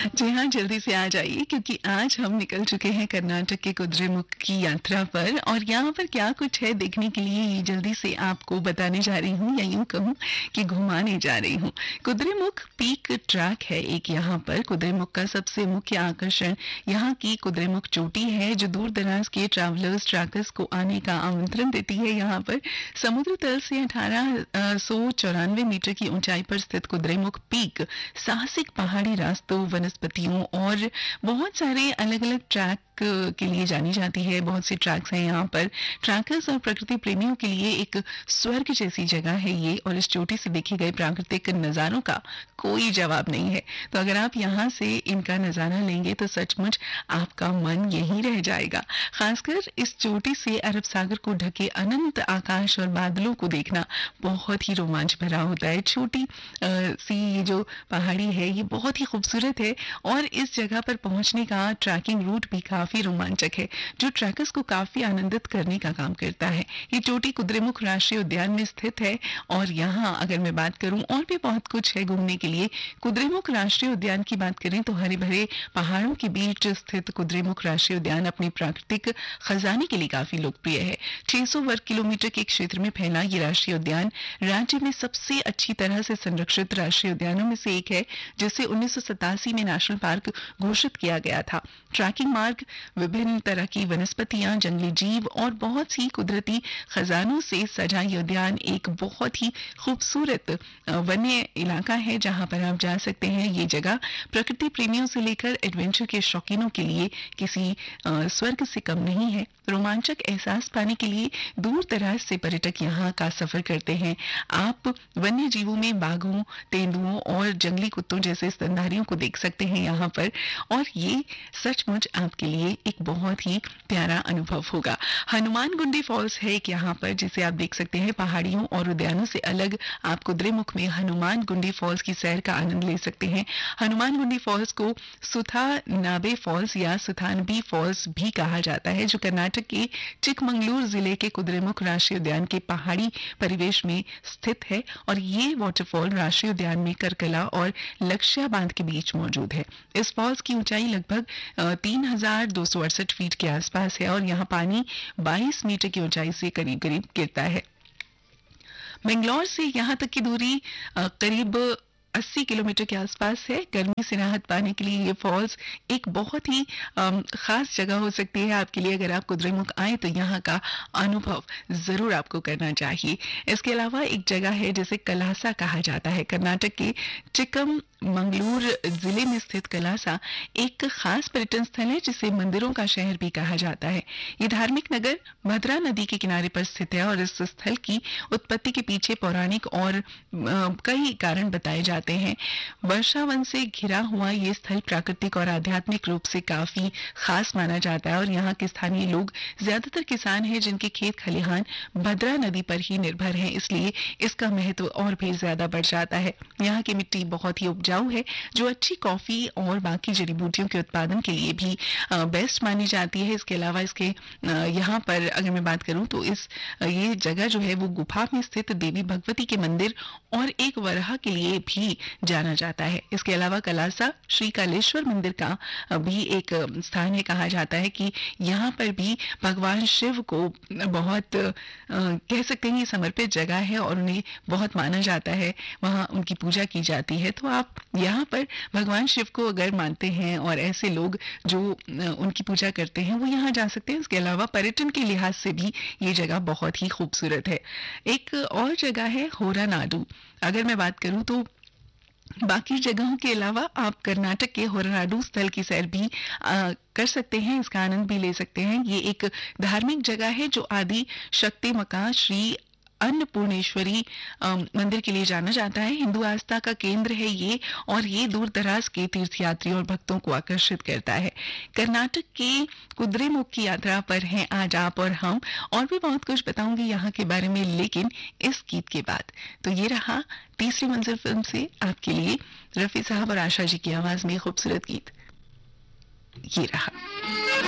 जी हाँ, जल्दी से आ जाइए क्योंकि आज हम निकल चुके हैं कर्नाटक के कुद्रेमुख की यात्रा पर और यहाँ पर क्या कुछ है देखने के लिए ये जल्दी से आपको बताने जा रही हूँ या यूँ कहूँ कि घुमाने जा रही हूँ। कुद्रेमुख पीक ट्रैक है एक यहाँ पर। कुद्रेमुख का सबसे मुख्य आकर्षण यहाँ की कुद्रेमुख चोटी है जो दूर दराज के ट्रैवलर्स ट्रैकर्स को आने का आमंत्रण देती है। यहाँ पर समुद्र तल से 1894 मीटर की ऊंचाई पर स्थित कुद्रेमुख पीक साहसिक पहाड़ी रास्तों, वनस्पतियों और बहुत सारे अलग अलग ट्रैक के लिए जानी जाती है। बहुत से ट्रैक्स हैं यहाँ पर। ट्रैकर्स और प्रकृति प्रेमियों के लिए एक स्वर्ग जैसी जगह है ये और इस चोटी से देखे गए प्राकृतिक नज़ारों का कोई जवाब नहीं है। तो अगर आप यहाँ से इनका नज़ारा लेंगे तो सचमुच आपका मन यहीं रह जाएगा। खासकर इस चोटी से अरब सागर को ढके अनंत आकाश और बादलों को देखना बहुत ही रोमांच भरा होता है। छोटी सी ये जो पहाड़ी है ये बहुत ही खूबसूरत है और इस जगह पर पहुंचने का ट्रैकिंग रूट भी काफी रोमांचक है जो ट्रैकर्स को काफी आनंदित करने का काम करता है। ये चोटी कुद्रेमुख राष्ट्रीय उद्यान में स्थित है और यहाँ अगर मैं बात करूं और भी बहुत कुछ है घूमने के लिए। कुद्रेमुख राष्ट्रीय उद्यान की बात करें तो हरे भरे पहाड़ों के बीच स्थित कुद्रेमुख राष्ट्रीय उद्यान अपनी प्राकृतिक खजाने के लिए काफी लोकप्रिय है। 600 वर्ग किलोमीटर के क्षेत्र में फैला ये राष्ट्रीय उद्यान राज्य में सबसे अच्छी तरह से संरक्षित राष्ट्रीय उद्यानों में से एक है जिसे 1987 में नेशनल पार्क घोषित किया गया था। ट्रैकिंग मार्ग, विभिन्न तरह की वनस्पतियां, जंगली जीव और बहुत सी कुदरती खजानों से सजा ये उद्यान एक बहुत ही खूबसूरत वन्य इलाका है जहां पर आप जा सकते हैं। ये जगह प्रकृति प्रेमियों से लेकर एडवेंचर के शौकीनों के लिए किसी स्वर्ग से कम नहीं है। रोमांचक एहसास पाने के लिए दूर दराज से पर्यटक यहाँ का सफर करते हैं। आप वन्य जीवों में बाघों, तेंदुओं और जंगली कुत्तों जैसे स्तनधारियों को देख सकते हैं यहाँ पर और ये सचमुच आपके लिए एक बहुत ही प्यारा अनुभव होगा। हनुमानगुंडी फॉल्स है एक यहाँ पर जिसे आप देख सकते हैं। पहाड़ियों और उद्यानों से अलग आप कुद्रेमुख में हनुमानगुंडी फॉल्स की सैर का आनंद ले सकते हैं। हनुमानगुंडी फॉल्स को सुथानाबे फॉल्स या सुथानबी फॉल्स भी कहा जाता है जो कर्नाटक के चिकमंगलूर जिले के कुद्रेमुख राष्ट्रीय उद्यान के पहाड़ी परिवेश में स्थित है और ये वाटरफॉल राष्ट्रीय उद्यान में करकला और लक्ष्या बांध के बीच मौजूद है। इस फॉल्स की ऊंचाई लगभग 3268 फीट के आसपास है और यहाँ पानी 22 मीटर की ऊंचाई से करीब करीब गिरता है। बेंगलोर से यहाँ तक की दूरी करीब 80 किलोमीटर के आसपास है। गर्मी से राहत पाने के लिए ये फॉल्स एक बहुत ही खास जगह हो सकती है आपके लिए। अगर आप कुद्रेमुख आए तो यहाँ का अनुभव जरूर आपको करना चाहिए। इसके अलावा एक जगह है जिसे कलासा कहा जाता है। कर्नाटक के चिकमंगलूर जिले में स्थित कलासा एक खास पर्यटन स्थल है जिसे मंदिरों का शहर भी कहा जाता है। ये धार्मिक नगर भद्रा नदी के किनारे पर स्थित है और इस स्थल की उत्पत्ति के पीछे पौराणिक और कई कारण बताए जाते हैं। वर्षावन से घिरा हुआ ये स्थल प्राकृतिक और आध्यात्मिक रूप से काफी खास माना जाता है और यहाँ के स्थानीय लोग ज्यादातर किसान हैं जिनके खेत खलिहान भद्रा नदी पर ही निर्भर हैं, इसलिए इसका महत्व और भी ज्यादा बढ़ जाता है। यहाँ की मिट्टी बहुत ही उपजाऊ है जो अच्छी कॉफी और बाकी जड़ी बूटियों के उत्पादन के लिए भी बेस्ट मानी जाती है। इसके अलावा इसके यहाँ पर अगर मैं बात करूं तो ये जगह जो है वो गुफा में स्थित देवी भगवती के मंदिर और एक वराह के लिए भी जाना जाता है। इसके अलावा कलासा श्री कालेश्वर मंदिर का भी एक स्थान है। कहा जाता है कि यहाँ पर भी भगवान शिव को बहुत कह सकते हैं समर्पित जगह है और उन्हें बहुत माना जाता है। वहाँ उनकी पूजा की जाती है। तो आप यहाँ पर भगवान शिव को अगर मानते हैं और ऐसे लोग जो उनकी पूजा करते हैं वो यहाँ जा सकते हैं। इसके अलावा पर्यटन के लिहाज से भी ये जगह बहुत ही खूबसूरत है। एक और जगह है होरानाडू। अगर मैं बात करूं तो बाकी जगहों के अलावा आप कर्नाटक के होरानाडू स्थल की सैर भी कर सकते हैं, इसका आनंद भी ले सकते हैं। ये एक धार्मिक जगह है जो आदि शक्ति मका श्री अन्नपूर्णेश्वरी मंदिर के लिए जाना जाता है। हिंदू आस्था का केंद्र है ये और ये दूर दराज के तीर्थयात्रियों और भक्तों को आकर्षित करता है। कर्नाटक के कुद्रेमुख की यात्रा पर हैं आज आप और हम और भी बहुत कुछ बताऊंगी यहाँ के बारे में, लेकिन इस गीत के बाद। तो ये रहा तीसरी मंजिल फिल्म से आपके लिए रफी साहब और आशा जी की आवाज में खूबसूरत गीत। ये रहा।